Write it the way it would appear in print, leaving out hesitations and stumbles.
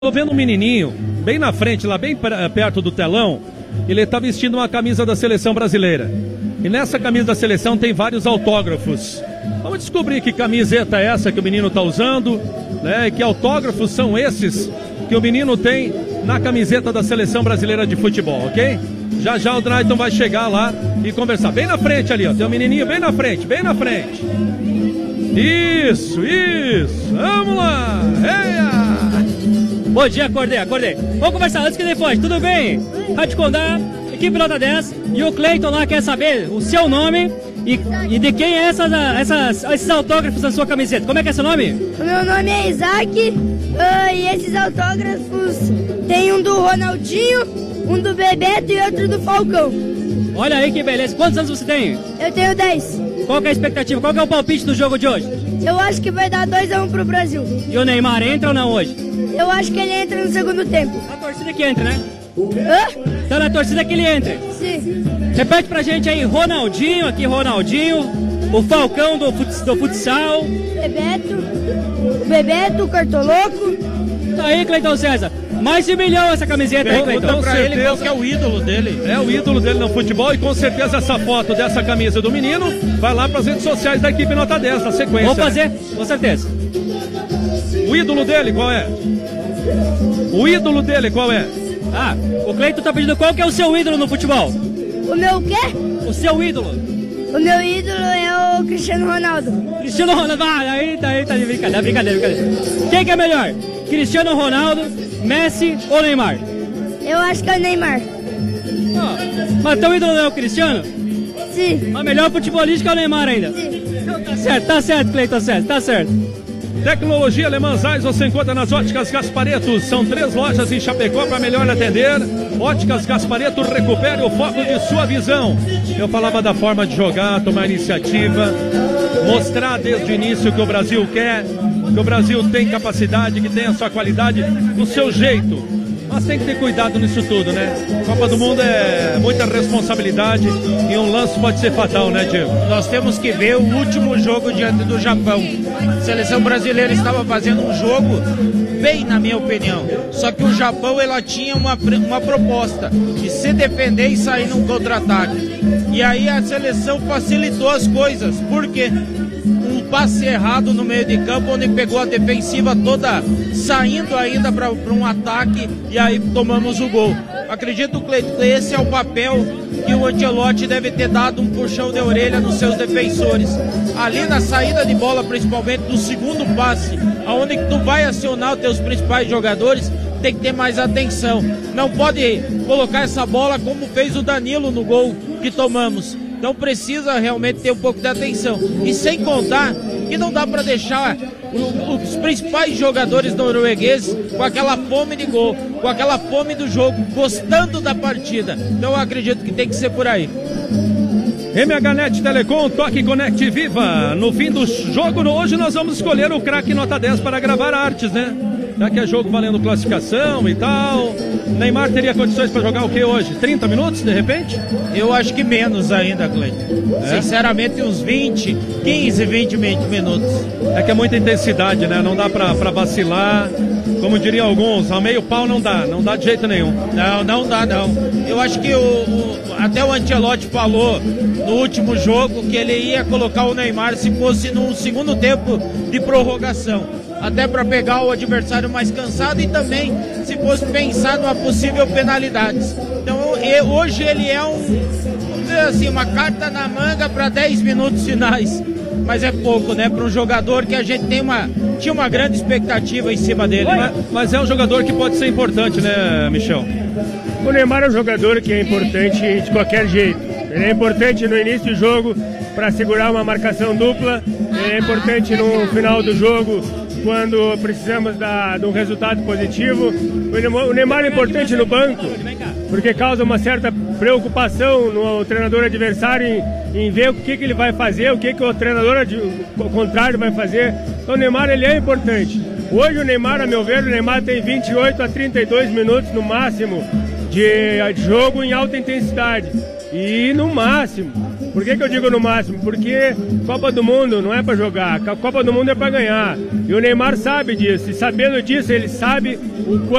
Tô vendo um menininho, bem na frente, lá bem perto do telão, ele tá vestindo uma camisa da seleção brasileira. E nessa camisa da seleção tem vários autógrafos. Vamos descobrir que camiseta é essa que o menino tá usando, né? E que autógrafos são esses que o menino tem na camiseta da seleção brasileira de futebol, ok? Já já o Drayton vai chegar lá e conversar. Bem na frente ali, ó. Tem um menininho bem na frente, bem na frente. Isso. Vamos lá. Eia! Bom dia, acordei. Vamos conversar antes que ele foge, tudo bem? Rádio Condá, equipe Nota 10 e o Cleiton lá quer saber o seu nome e de quem é esses autógrafos na sua camiseta. Como é que é seu nome? O meu nome é Isaac e esses autógrafos tem um do Ronaldinho, um do Bebeto e outro do Falcão. Olha aí que beleza. Quantos anos você tem? Eu tenho 10. Qual que é a expectativa? Qual que é o palpite do jogo de hoje? Eu acho que vai dar 2-1 pro Brasil. E o Neymar entra ou não hoje? Eu acho que ele entra no segundo tempo. A torcida que entra, né? Hã? Então na torcida que ele entra. Sim. Repete pra gente aí, Ronaldinho, o Falcão do futsal. Bebeto, Cartoloco. Tá aí, Cleiton César. Mais de 1 milhão essa camiseta aí, Cleiton. Com pra certeza, ele qual que é o ídolo dele. É o ídolo dele no futebol e com certeza essa foto dessa camisa do menino vai lá pras redes sociais da equipe Nota 10 na sequência. Vamos fazer, com certeza. O ídolo dele qual é? Ah, o Cleiton tá pedindo qual que é o seu ídolo no futebol? O meu quê? O seu ídolo. O meu ídolo é o Cristiano Ronaldo. Cristiano Ronaldo, aí tá de brincadeira. Quem que é melhor? Cristiano Ronaldo, Messi ou Neymar? Eu acho que é o Neymar. Mas teu ídolo não é o Cristiano? Sim. Mas melhor futebolista que é o Neymar ainda. Sim. Então tá certo, Cleiton César, tá certo. Tecnologia Alemã Zeiss você encontra nas Óticas Gasparetto. São 3 lojas em Chapecó para melhor atender. Óticas Gasparetto, recupere o foco de sua visão. Eu falava da forma de jogar, tomar iniciativa, mostrar desde o início que o Brasil quer, que o Brasil tem capacidade, que tem a sua qualidade, do seu jeito. Mas tem que ter cuidado nisso tudo, né? Copa do Mundo é muita responsabilidade e um lance pode ser fatal, né, Diego? Nós temos que ver o último jogo diante do Japão. A seleção brasileira estava fazendo um jogo bem, na minha opinião. Só que o Japão, ela tinha uma proposta de se defender e sair num contra-ataque. E aí a seleção facilitou as coisas. Por quê? Um passe errado no meio de campo, onde pegou a defensiva toda saindo ainda para um ataque e aí tomamos o gol. Acredito, Cleiton, que esse é o papel que o Ancelotti deve ter dado um puxão de orelha nos seus defensores. Ali na saída de bola, principalmente do segundo passe, aonde tu vai acionar os teus principais jogadores, tem que ter mais atenção. Não pode colocar essa bola como fez o Danilo no gol que tomamos. Então precisa realmente ter um pouco de atenção. E sem contar que não dá para deixar os principais jogadores noruegueses com aquela fome de gol, com aquela fome do jogo, gostando da partida. Então eu acredito que tem que ser por aí. MHNet Telecom, Toque Connect Viva. No fim do jogo, hoje nós vamos escolher o craque Nota 10 para gravar artes, né? Já que é jogo valendo classificação e tal. Neymar teria condições para jogar o que hoje? 30 minutos, de repente? Eu acho que menos ainda, Cleiton. Sinceramente, uns 15, 20 minutos. É que é muita intensidade, né? Não dá para vacilar. Como diriam alguns, a meio pau não dá de jeito nenhum. Não dá. Eu acho que até o Ancelotti falou no último jogo que ele ia colocar o Neymar se fosse num segundo tempo de prorrogação. Até para pegar o adversário mais cansado e também se fosse pensar numa possível penalidade. Então hoje ele é vamos dizer assim, uma carta na manga para 10 minutos finais. Mas é pouco, né? Para um jogador que a gente tinha uma grande expectativa em cima dele. Mas é um jogador que pode ser importante, né, Michel? O Neymar é um jogador que é importante de qualquer jeito. Ele é importante no início do jogo para segurar uma marcação dupla. Ele é importante no final do jogo quando precisamos de um resultado positivo. O Neymar é importante no banco porque causa uma certa preocupação no treinador adversário em ver o que ele vai fazer, o que o treinador contrário vai fazer. Então o Neymar ele é importante. Hoje o Neymar, a meu ver, o Neymar tem 28 a 32 minutos no máximo de jogo em alta intensidade. E no máximo Por que eu digo no máximo? Porque Copa do Mundo não é para jogar, a Copa do Mundo é para ganhar. E o Neymar sabe disso, e sabendo disso, ele sabe o quanto